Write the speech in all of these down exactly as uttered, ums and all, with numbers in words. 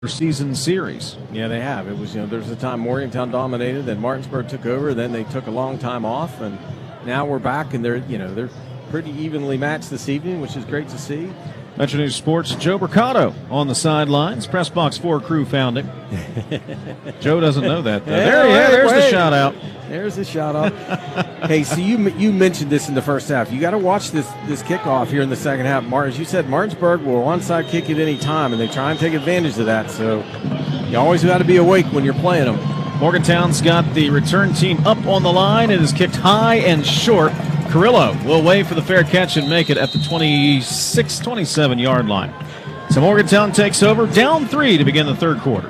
season series. Yeah, they have. It was, you know, there's a time Morgantown dominated, then Martinsburg took over, then they took a long time off, and now we're back, and they're, you know, they're pretty evenly matched this evening, which is great to see. Metro News Sports, Joe Mercado on the sidelines. Press Box four crew found him. Joe doesn't know that, though. Hey, there he is. wait, There's wait. the shout out. There's the shout out. Hey, so you you mentioned this in the first half. You got to watch this this kickoff here in the second half. Martin, as you said, Martinsburg will onside kick at any time, and they try and take advantage of that. So you always got to be awake when you're playing them. Morgantown's got the return team up on the line. It is kicked high and short. Carrillo will wait for the fair catch and make it at the twenty-six, twenty-seven yard line. So Morgantown takes over, down three to begin the third quarter.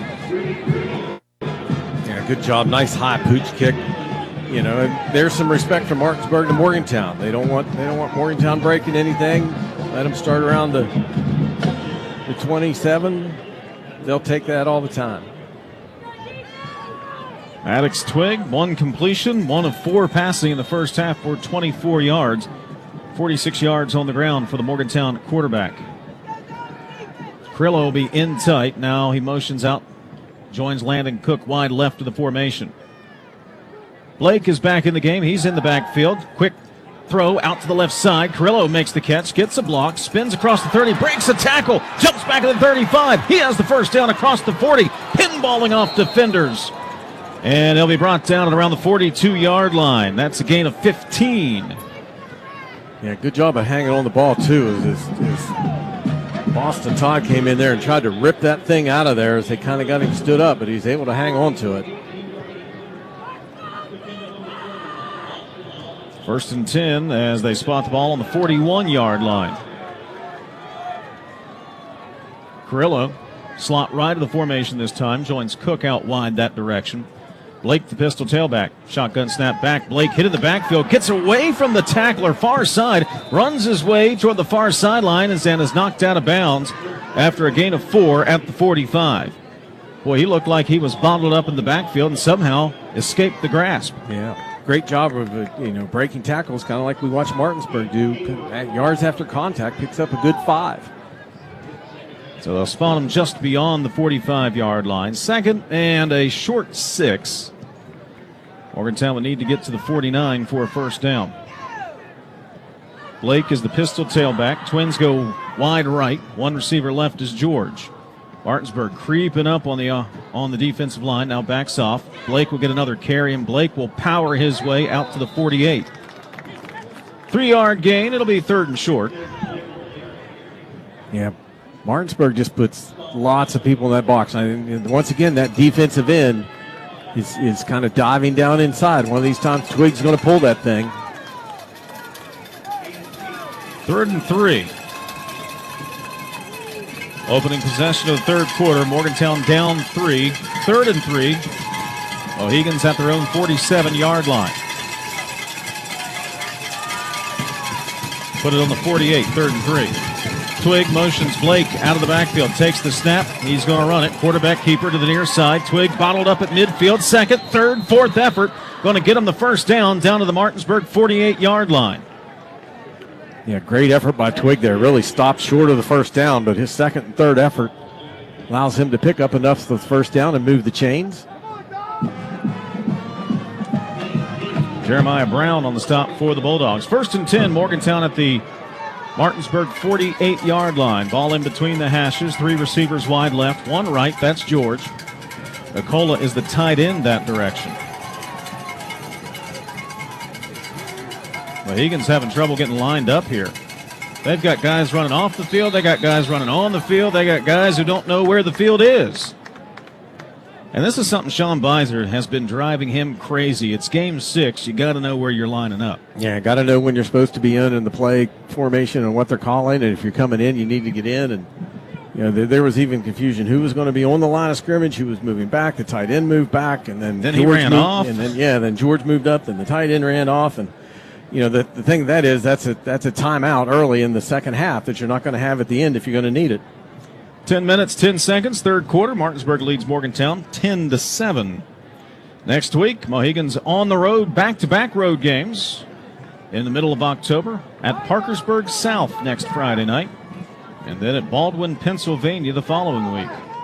Yeah, good job. Nice high pooch kick. You know, and there's some respect from Martinsburg to Morgantown. They don't want they don't want Morgantown breaking anything. Let them start around the the twenty-seven. They'll take that all the time. Maddox Twig, one completion, one of four passing in the first half for twenty-four yards. forty-six yards on the ground for the Morgantown quarterback. Carrillo will be in tight. Now he motions out, joins Landon Cook wide left of the formation. Blake is back in the game. He's in the backfield. Quick throw out to the left side. Carrillo makes the catch, gets a block, spins across the thirty, breaks a tackle, jumps back to the thirty-five. He has the first down across the forty, pinballing off defenders. And he'll be brought down at around the forty-two yard line. That's a gain of fifteen. Yeah, good job of hanging on the ball, too, as, as, as Boston Todd came in there and tried to rip that thing out of there as they kind of got him stood up, but he's able to hang on to it. First and ten as they spot the ball on the forty-one yard line. Carrillo, slot right of the formation this time, joins Cook out wide that direction. Blake, the pistol tailback. Shotgun snap back. Blake hit in the backfield. Gets away from the tackler far side. Runs his way toward the far sideline and is knocked out of bounds after a gain of four at the forty-five. Boy, he looked like he was bottled up in the backfield and somehow escaped the grasp. Yeah, great job of uh, you know breaking tackles, kind of like we watched Martinsburg do. At yards after contact, picks up a good five. So they'll spot him just beyond the forty-five yard line. Second and a short six. Morgantown would need to get to the forty-nine for a first down. Blake is the pistol tailback. Twins go wide right. One receiver left is George. Martinsburg creeping up on the uh, on the defensive line. Now backs off. Blake will get another carry, and Blake will power his way out to the forty-eight. Three yard gain. It'll be third and short. Yeah, Martinsburg just puts lots of people in that box. I mean, once again, that defensive end is, is kind of diving down inside. One of these times, Twig's going to pull that thing. Third and three. Opening possession of the third quarter. Morgantown down three. Third and three. Mohegans at their own forty-seven yard line. Put it on the forty-eight. Third and three. Twig motions Blake out of the backfield. Takes the snap. He's going to run it. Quarterback keeper to the near side. Twig bottled up at midfield. Second, third, fourth effort. Going to get him the first down down to the Martinsburg forty-eight yard line. Yeah, great effort by Twig there. Really stopped short of the first down, but his second and third effort allows him to pick up enough for the first down and move the chains. Jeremiah Brown on the stop for the Bulldogs. First and ten, Morgantown at the Martinsburg forty-eight yard line. Ball in between the hashes. Three receivers wide left, one right. That's George. Nicola is the tight end that direction. Mohegans having trouble getting lined up here. They've got guys running off the field. They got guys running on the field. They got guys who don't know where the field is. And this is something Sean Beiser has been driving him crazy. It's game six. You got to know where you're lining up. Yeah, got to know when you're supposed to be in in the play formation and what they're calling. And if you're coming in, you need to get in. And you know, there, there was even confusion who was going to be on the line of scrimmage, who was moving back. The tight end moved back, and then then George he ran moved, off. And then yeah, then George moved up. Then the tight end ran off. And you know, the the thing that is that's a that's a timeout early in the second half that you're not going to have at the end if you're going to need it. ten minutes, ten seconds, third quarter. Martinsburg leads Morgantown ten to seven. Next week, Mohegans on the road, back-to-back road games in the middle of October at Parkersburg South next Friday night. and then at Baldwin, Pennsylvania the following week.